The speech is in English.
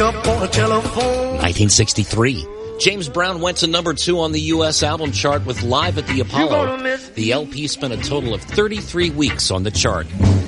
up on a telephone. 1963. James Brown went to number 2 on the U.S. album chart with Live at the Apollo. The LP spent a total of 33 weeks on the chart.